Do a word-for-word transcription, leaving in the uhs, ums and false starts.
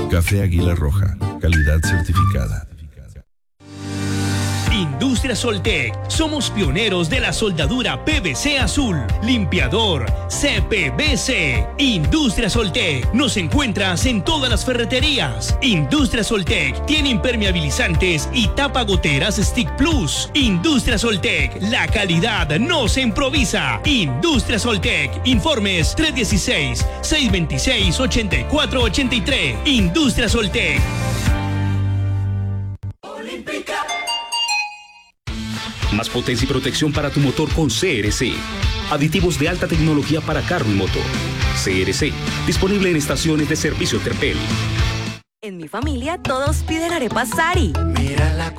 Café Águila Roja, calidad certificada. Industria Soltec. Somos pioneros de la soldadura P V C azul, limpiador, C P V C. Industria Soltec. Nos encuentras en todas las ferreterías. Industria Soltec tiene impermeabilizantes y tapagoteras Stick Plus. Industria Soltec. La calidad no se improvisa. Industria Soltec. Informes tres uno seis, seis dos seis, ocho cuatro ocho tres. Industria Soltec. Más potencia y protección para tu motor con C R C. Aditivos de alta tecnología para carro y moto. C R C, disponible en estaciones de servicio Terpel. En mi familia todos piden arepas Sari. Mírala.